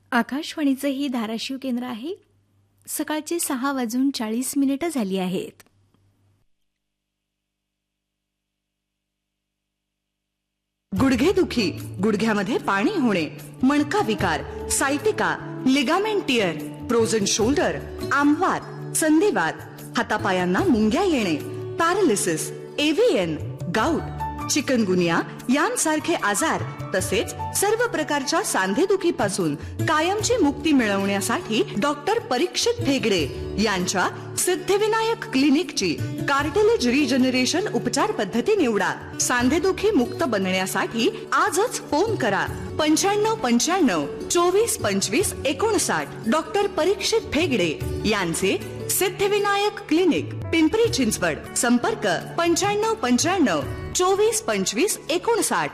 आकाशवाणीचं ही धाराशिव केंद्र आहे. सकाळचे 6:40 झाली आहेत. गुडघेदुखी, गुडघ्यामध्ये पाणी होणे, मणका विकार, sciatica, ligament tier, frozen shoulder, आमवात, संधिवात, हातापायांना मुंग्या येणे, पॅरालिसिस, एव्हीएन, गाऊट, चिकनगुनिया यांसारखे आजार तसेच सर्व प्रकारच्या सांधेदुखीपासून कायमची मुक्ती मिळवण्यासाठी डॉक्टर परीक्षित भेगडे यांच्या सिद्धिविनायक क्लिनिकची कार्टिलेज रिजनरेशन उपचार पद्धती निवडा. सांधेदुखी मुक्त बनण्यासाठी आजच फोन करा. 9595 24 25 59. डॉक्टर परीक्षित भेगडे यांचे सिद्धिविनायक क्लिनिक, पिंपरी चिंचवड. संपर्क 9595 24 25 59.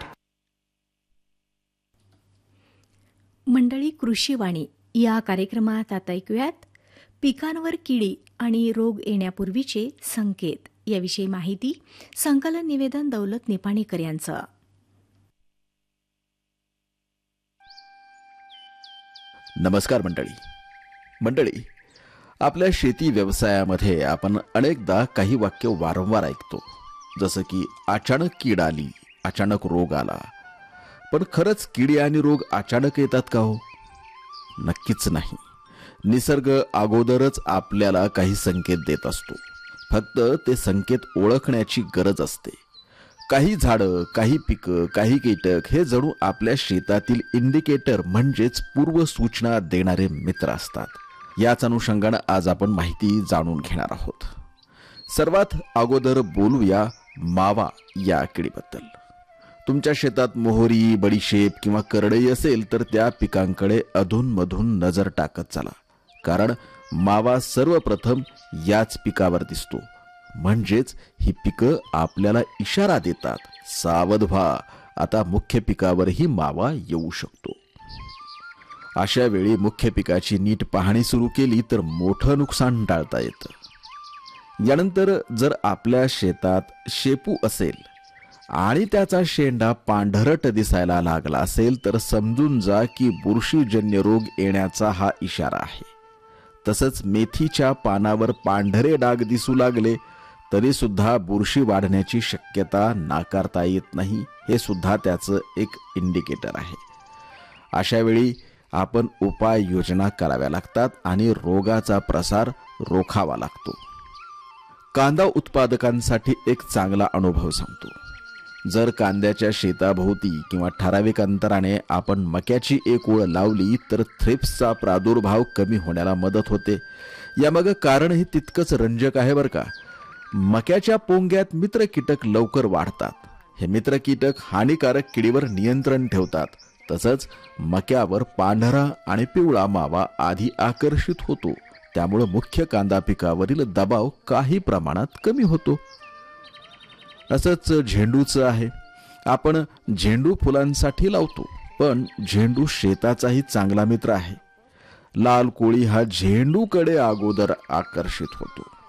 मंडळी, कृषीवाणी या कार्यक्रमात आता ऐकूयात पिकांवर किडी आणि रोग येण्यापूर्वीचे संकेत याविषयी माहिती. संकलन निवेदन दौलत निपाणीकर यांचं. नमस्कार मंडळी, आपल्या शेती व्यवसायामध्ये आपण अनेकदा काही वाक्य वारंवार ऐकतो, जसं की अचानक कीड आली, अचानक रोग आला. पण खरंच किडी आणि रोग अचानक येतात का हो? नक्कीच नाही. निसर्ग अगोदरच आपल्याला काही संकेत देत असतो. फक्त ते संकेत ओळखण्याची गरज असते. काही झाडं, काही पिकं, काही कीटक हे जणू आपल्या शेतातील इंडिकेटर म्हणजेच पूर्व सूचना देणारे मित्र असतात. याच अनुषंगाने आज आपण माहिती जाणून घेणार आहोत. सर्वात अगोदर बोलूया मावा या किडीबद्दल. तुमच्या शेतात मोहरी, बडीशेप किंवा करडई असेल तर त्या पिकांकडे अधूनमधून नजर टाकत चला, कारण मावा सर्वप्रथम याच पिकावर दिसतो. म्हणजेच ही पिकं आपल्याला इशारा देतात, सावध व्हा, आता मुख्य पिकावरही मावा येऊ शकतो. अशा वेळी मुख्य पिकाची नीट पाहणी सुरू केली तर मोठं नुकसान टाळता येतं. यानंतर जर आपल्या शेतात शेपू असेल आणि त्याचा शेंडा पांढरट दिसायला लागला असेल तर समजून जा की बुरशीजन्य रोग येण्याचा हा इशारा आहे. तसंच मेथीच्या पानावर पांढरे डाग दिसू लागले तरी सुद्धा बुरशी वाढण्याची शक्यता नाकारता येत नाही. हे सुद्धा त्याचं एक इंडिकेटर आहे. अशा वेळी आपण उपाययोजना कराव्या लागतात आणि रोगाचा प्रसार रोखावा लागतो. कांदा उत्पादकांसाठी एक चांगला अनुभव सांगतो. जर कांद्याच्या शेताभोवती किंवा ठराविक अंतराने आपण मक्याची एक ओळ लावली तर थ्रिप्सचा प्रादुर्भाव कमी होण्याला मदत होते. यामागे कारणही तितकंच रंजक आहे बरं का. मक्याच्या पोंग्यात मित्र कीटक लवकर वाढतात. हे मित्र कीटक हानिकारक किडीवर नियंत्रण ठेवतात. तसंच मक्यावर पांढरा आणि पिवळा मावा आधी आकर्षित होतो. त्यामुळे मुख्य कांदा पिकावरील दबाव काही प्रमाणात कमी होतो. असंच झेंडूचं आहे. आपण झेंडू फुलांसाठी लावतो, पण झेंडू शेताचाही चांगला मित्र आहे. लाल कोळी हा झेंडूकडे अगोदर आकर्षित होतो.